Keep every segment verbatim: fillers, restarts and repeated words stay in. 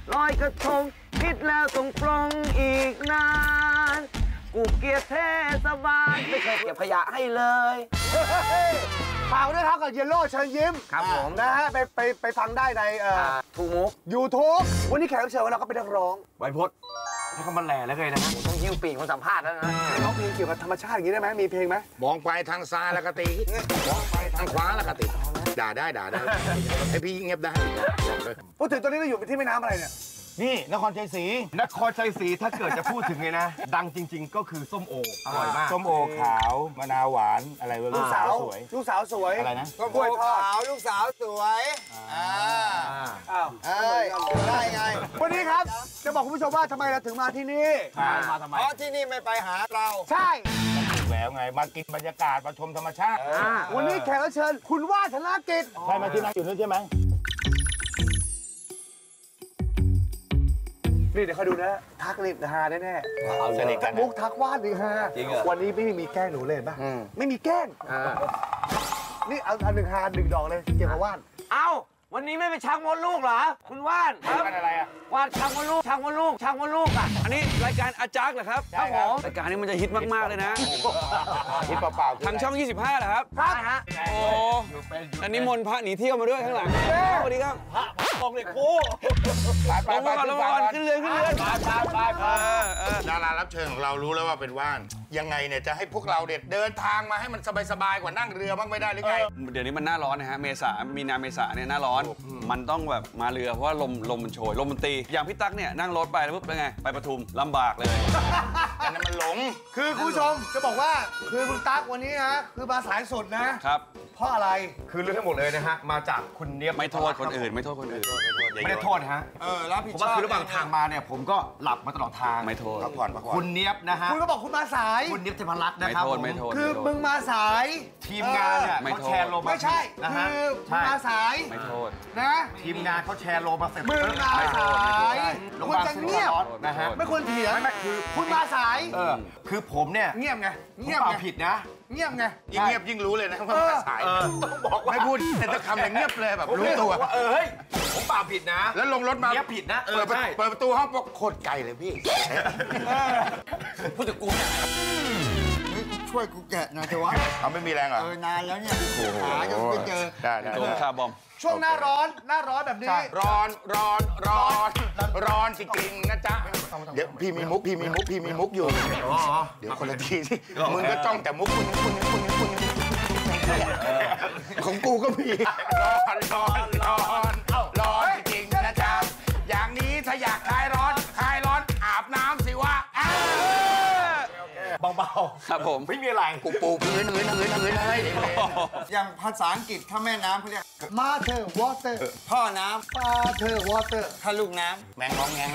ลอยกระทงคิดแล้วต้องปลงอีกนานกูเกลียดเทศบาลไม่เคยเก็บขยะให้เลยฝากด้วยครับกับเยลโล่เชิญยิ้มครับผมนะฮะไปไปไปฟังได้ในเอ่อทูมุกยูทูบวันนี้แขกรับเชิญของเราก็เป็นนักร้องไวพจน์ให้เขามาแหล่แล้วเลยนะต้องยิ้วปีกคนสัมภาษณ์แล้วนะร้องเพลงเกี่ยวกับธรรมชาติอย่างนี้ได้ไหมมีเพลงไหมมองไปทางซ้ายแล้วก็ตีมองไปทางขวาแล้วก็ตีด่าได้ด่าได้ให้พี่เงียบได้พูดถึงตอนนี้เราอยู่ที่แม่น้ำอะไรเนี่ยนี่นครชัยศรีนครชัยศรีถ้าเกิดจะพูดถึงไงนะดังจริงๆก็คือส้มโออร่อยมากส้มโอขาวมะนาวหวานอะไรลูกสาวสวยลูกสาวสวยอะไรนะส้มโอขาวลูกสาวสวยอ่าอ้าวเอ้ยได้ไงวันนี้ครับจะบอกคุณผู้ชมว่าทำไมเราถึงมาที่นี่มาทำไมเพราะที่นี่ไม่ไปหาเราใช่ถูกแล้วไงมากินบรรยากาศมาชมธรรมชาติวันนี้แขกรับเชิญคุณว่าธนกิจใช่ไหมที่นั่งอยู่นู่นใช่ไหมนี่เดี๋ยวเขาดูนะทักนิดฮาแน่ๆเอาเลยมุกทักวาดดีฮาวันนี้ไม่มีแกล้งหนูเลยป่ะไม่มีแกล้งนี่เอาอันหนึ่งฮาหนึ่งดอกเลยเกี่ยวกับวาดเอ้าวันนี้ไม่ไปชักมดลูกเหรอคุณว่านครับอะไรอะวาดชักมดลูกชักมดลูกชักมดลูกอ่ะอันนี้รายการอาจักเหรอครับครับผมรายการนี้มันจะฮิตมากๆเลยนะฮิตเปล่าๆทางช่องยี่สิบห้าเหรอครับครับฮะโอ้อันนี้มนพระหนีเที่ยวมาด้วยข้างหลังสวัสดีครับพระกองเหล็กกูลงมาก่อนลงมาก่อนขึ้นเรือขึ้นเรือไปไปไปดารารับเชิญของเรารู้แล้วว่าเป็นว่านยังไงเนี่ยจะให้พวกเราเด็ดเดินทางมาให้มันสบายๆกว่านั่งเรือบ้างไม่ได้หรือไงเดี๋ยวนี้มันหน้าร้อนนะฮะเมษามีนาเมษาเนี่ยหน้าร้อนมันต้องแบบมาเรือเพราะว่าลมลมมันโชยลมมันตีอย่างพี่ตั๊กเนี่ยนั่งรถไปแล้วปุ๊บเป็นไงไปปทุมลำบากเลยอันนั้นมันหลงคือคุณผู้ชมจะบอกว่าคือคุณตั๊กวันนี้นะคือมาสายสุดนะครับเพราะอะไรคือเรื่องทั้งหมดเลยนะฮะมาจากคุณเนียบไม่โทษคนอื่นไม่โทษคนอื่นไม่ได้โทษฮะเออรับผิดชอบผมว่าคือระหว่างทางมาเนี่ยผมก็หลับมาตลอดทางไม่โทษพักผ่อนพักผ่อนคุณเนียบนะฮะคุณก็บอกคุณมาสายคุณเนียบเทพรัตน์นะครับไม่โทษคือมึงมาสายทีมงานเนี่ยเขาแชร์โลไม่ใช่คือมึงมาสายไม่โทษนะทีมงานเขาแชร์โลมาเสร็จมึงมาสายคุณจะเงียบนะฮะไม่ควรเถียงไม่คือคุณมาสายเออคือผมเนี่ยเงียบไงเงียบไงผิดนะเงียบไงยิ่งเงียบยิ่งรู้เลยนะว่ามาสายต้องบอกไม่พูดแต่จะคำอย่างเงียบเลยแบบรู้ตัวเออเฮ้ยผมเปล่าผิดนะแล้วลงรถมาเงียบผิดนะเออใช่เปิดประตูห้องโคตรไกลเลยพี่พูดถึงกูเนี่ยช่วยกูแกะหน่อยเถอะวะเขาไม่มีแรงเหรอเออนานแล้วเนี่ยหาจนไปเจอได้ได้โดนคาบอมช่วงหน้าร้อนหน้าร้อนแบบนี้ร้อนร้อนร้อนร้อนจริงๆนะจ๊ะเดี๋ยวพี่มีมุกพี่มีมุกพี่มีมุกอยู่เดี๋ยวคนละทีที่มึงก็จ้องแต่มุกคุณคุณคุณคุณของกูก็มีร้อนร้อนร้อนร้อนจริงๆนะจ๊ะอย่างนี้ถ้าอยากคลายร้อนคลายร้อนอาบน้ำสิวะเบาๆครับผมไม่มีอะไรปูปูพื้นพื้นพื้นพื้นเลยอย่างภาษาอังกฤษถ้าแม่น้ำเขาเรียก mother water พ่อน้ำ father water ถ้าลูกน้ำแมงมองแงง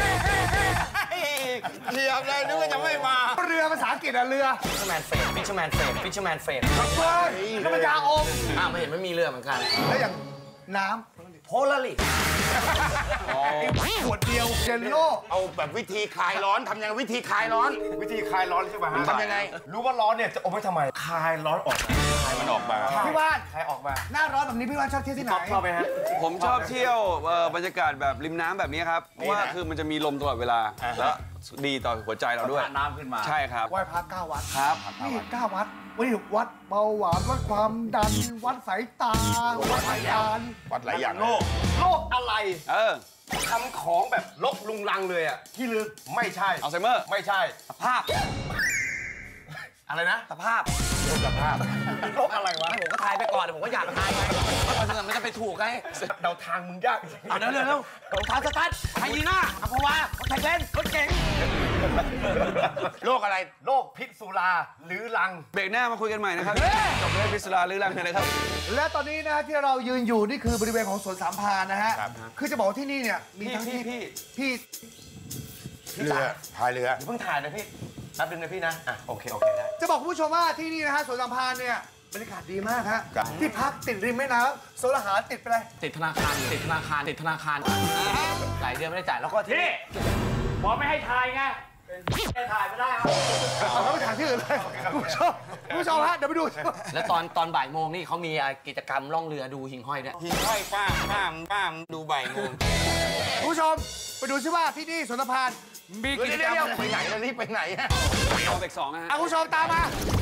เรียบเลยนึกว่าจะไม่มาเรือภาษาอังกฤษอะเรือ fisherman face fisherman face fisherman face เฮ้ยน้ำยาอมอ้าวไม่เห็นไม่มีเรือเหมือนกันแล้วอย่างน้ำโพลาริสขวดเดียวเจนโล่เอาแบบวิธีคลายร้อนทำยังไงวิธีคลายร้อนวิธีคลายร้อนใช่ไหมฮะทำยังไงรู้ว่าร้อนเนี่ยจะอมไว้ทำไมคลายร้อนออกคลายมันออกมาพี่ว่านคลายออกมาหน้าร้อนแบบนี้พี่ว่านชอบเที่ยวที่ไหนชอบไหมฮะผมชอบเที่ยวบรรยากาศแบบริมน้ำแบบนี้ครับเพราะว่าคือมันจะมีลมตลอดเวลาแล้วดีต่อหัวใจเราด้วยน้ำขึ้นมาใช่ครับไหว้พระเก้าวัดครับนี่เก้าวัดวันนี้วัดเบาหวานวัดความดันวัดสายตาวัดพยานวัดหลายอย่างโลกโลกอะไรเออทำของแบบลกลุงลังเลยอ่ะที่ลึกไม่ใช่อัลไซเมอร์ไม่ใช่สภาพอะไรนะสภาพสภาพโลกอะไรวะผมก็ทายไปก่อนผมก็อยากทายไงเพราะฉะนั้นมันจะไปถูกไงเดาทางมึงยากเอาเร็วเร็วผมทายสตาร์ทไฮยีน่าอัมพวาไทยเบนรถเก๋งโรคอะไรโรคพิษสุราหรือลังเบรกหน้ามาคุยกันใหม่นะครับจบเรื่องพิษสุราหรือลังเลยครับและตอนนี้นะที่เรายืนอยู่นี่คือบริเวณของสวนสามพรานนะฮะคือจะบอกที่นี่เนี่ยมีทั้งที่พี่พี่เรือพายเรืออย่าเพิ่งถ่ายนะพี่นับดึงนะพี่นะอ่ะโอเคโอเคได้จะบอกคุณผู้ชมว่าที่นี่นะฮะสวนสามพรานเนี่ยบรรยากาศดีมากฮะที่พักติดริมแม่น้ำโซนอาหารติดไปเลยติดธนาคารติดธนาคารติดธนาคารหลายเดือนไม่ได้จ่ายแล้วก็ที่บอกไม่ให้ถ่ายไงไม่ถ่ายไม่ได้ครับเราไม่ถ่ายที่อื่นเลยคุณผู้ชมคุณผู้ชมฮะเดี๋ยวไปดูแล้วตอนตอนบ่ายโมงนี่เขามีกิจกรรมล่องเรือดูหิ่งห้อยด้วยหิ่งห้อยป้าป้ามป้ามดูบ่ายโมงคุณผู้ชมดูซิว่าที่นี่สนทภารมีกิจกรรมไปไหนแล้วนี่ไปไหนฮะรอเบรกสองนะฮะอ่ะคุณผู้ชมตามมา